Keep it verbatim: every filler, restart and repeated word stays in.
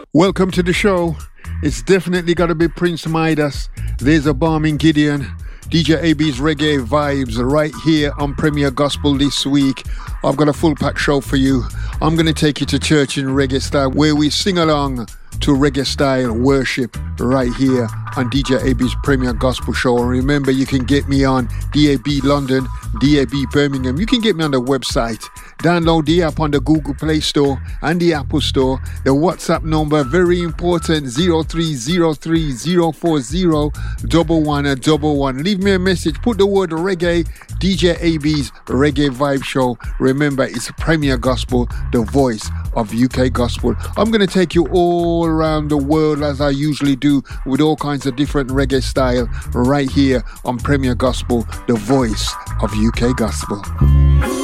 Welcome to the show. It's definitely got to be Prince Midas. There's a Barmin Gideon. D J A B's Reggae Vibes right here on Premier Gospel this week. I've got a full pack show for you. I'm going to take you to church in reggae style where we sing along to reggae style worship right here on D J A B's Premier Gospel Show. And remember, you can get me on D A B London, D A B Birmingham. You can get me on the website. Download the app on the Google Play Store and the Apple Store. The WhatsApp number, very important, zero three zero three zero four zero one one one one. Leave me a message. Put the word reggae, D J A B's Reggae Vibe Show. Remember, it's Premier Gospel, the voice of U K Gospel. I'm going to take you all around the world as I usually do with all kinds of different reggae style right here on Premier Gospel, the voice of U K Gospel.